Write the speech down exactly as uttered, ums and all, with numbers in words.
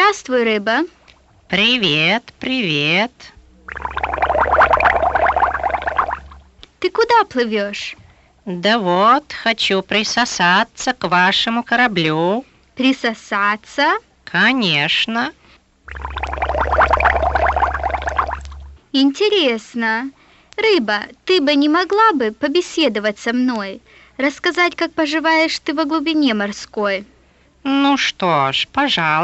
Здравствуй, рыба. Привет, привет. Ты куда плывешь? Да вот, хочу присосаться к вашему кораблю. Присосаться? Конечно. Интересно. Рыба, ты бы не могла бы побеседовать со мной? Рассказать, как поживаешь ты во глубине морской? Ну что ж, пожалуйста.